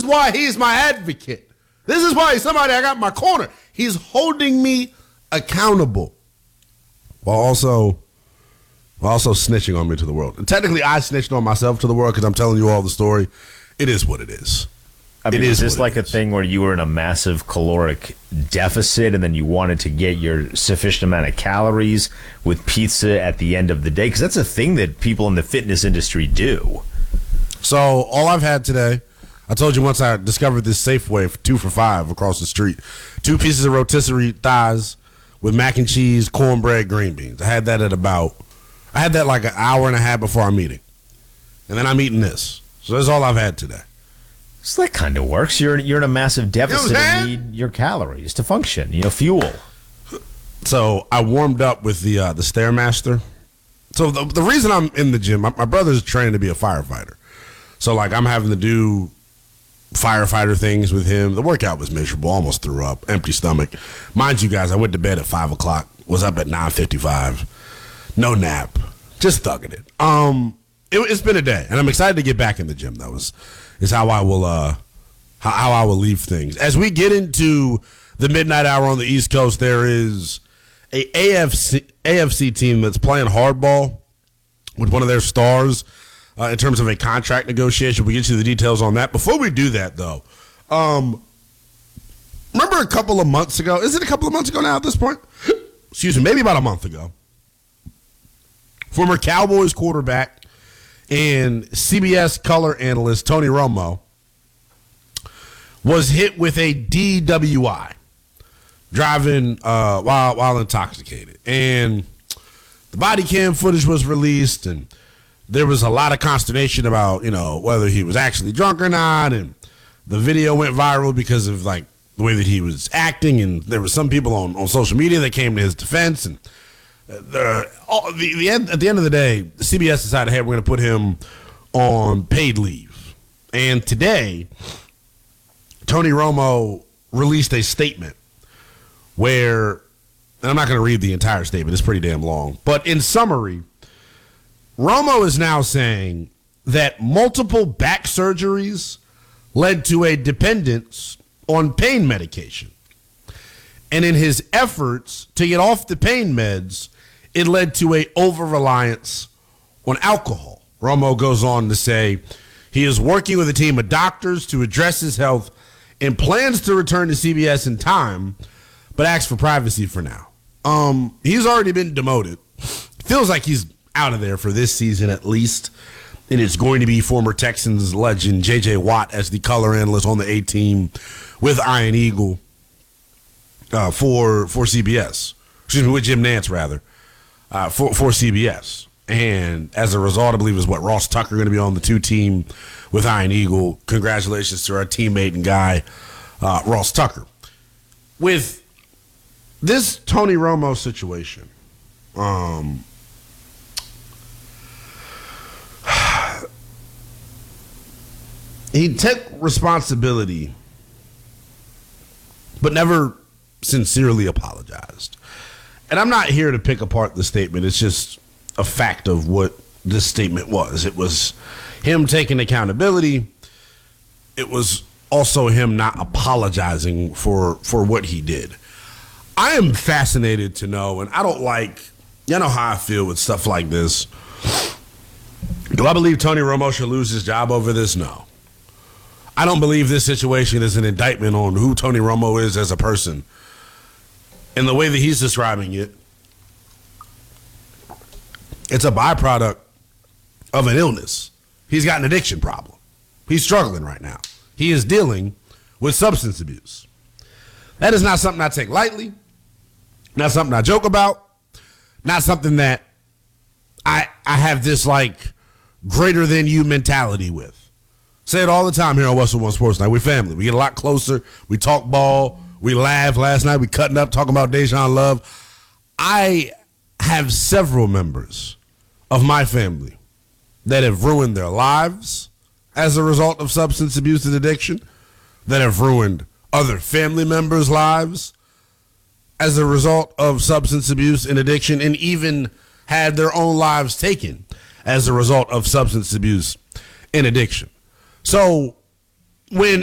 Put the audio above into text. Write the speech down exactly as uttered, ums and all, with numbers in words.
is why he's my advocate. This is why he's somebody I got in my corner. He's holding me accountable while also, while also snitching on me to the world. And technically, I snitched on myself to the world because I'm telling you all the story. It is what it is. I mean, it is is this like a thing where you were in a massive caloric deficit and then you wanted to get your sufficient amount of calories with pizza at the end of the day? Because that's a thing that people in the fitness industry do. So all I've had today, I told you once I discovered this Safeway for two for five across the street. Two pieces of rotisserie thighs with mac and cheese, cornbread, green beans. I had that at about, I had that like an hour and a half before our meeting. And then I'm eating this. So that's all I've had today. So that kind of works. You're you're in a massive deficit You know and need your calories to function. You know, fuel. So I warmed up with the uh, the Stairmaster. So the, the reason I'm in the gym, my, my brother's training to be a firefighter. So like I'm having to do firefighter things with him. The workout was miserable. Almost threw up. Empty stomach. Mind you guys, I went to bed at five o'clock. Was up at nine fifty-five. No nap. Just thugging it. Um, it, it's been a day, and I'm excited to get back in the gym. That was. Is how I will uh, how, how I will leave things. As we get into the midnight hour on the East Coast, there is a AFC, A F C team that's playing hardball with one of their stars uh, in terms of a contract negotiation. We'll get you the details on that. Before we do that, though, um, remember a couple of months ago? Is it a couple of months ago now at this point? Excuse me, maybe about a month ago. Former Cowboys quarterback and C B S color analyst Tony Romo was hit with a D W I, driving uh, while while intoxicated. And the body cam footage was released, and there was a lot of consternation about, you know, whether he was actually drunk or not. And the video went viral because of, like, the way that he was acting. And there were some people on, on social media that came to his defense. And The, all, the, the end, at the end of the day, C B S decided, hey, we're going to put him on paid leave. And today, Tony Romo released a statement where, and I'm not going to read the entire statement, it's pretty damn long, but in summary, Romo is now saying that multiple back surgeries led to a dependence on pain medication. And in his efforts to get off the pain meds, it led to a over-reliance on alcohol. Romo goes on to say he is working with a team of doctors to address his health and plans to return to C B S in time, but asks for privacy for now. Um, he's already been demoted. Feels like he's out of there for this season at least. And it's going to be former Texans legend J J Watt as the color analyst on the A-team with Iron Eagle uh, for for C B S. Excuse me, with Jim Nantz, rather. Uh, for, for C B S. And as a result, I believe is what Ross Tucker going to be on the two team with Iron Eagle. Congratulations to our teammate and guy, uh, Ross Tucker. With this Tony Romo situation, um, he took responsibility, but never sincerely apologized. And I'm not here to pick apart the statement. It's just a fact of what this statement was. It was him taking accountability. It was also him not apologizing for, for what he did. I am fascinated to know, and I don't like, you know how I feel with stuff like this. Do I believe Tony Romo should lose his job over this? No. I don't believe this situation is an indictment on who Tony Romo is as a person. And the way that he's describing it, it's a byproduct of an illness. He's got an addiction problem. He's struggling right now. He is dealing with substance abuse. That is not something I take lightly, not something I joke about, not something that I I have this, like, greater than you mentality with. Say it all the time here on Westwood One Sports Night. We're family. We get a lot closer. We talk ball. We laughed last night. We cutting up, talking about Dejan Love. I have several members of my family that have ruined their lives as a result of substance abuse and addiction, that have ruined other family members' lives as a result of substance abuse and addiction, and even had their own lives taken as a result of substance abuse and addiction. So when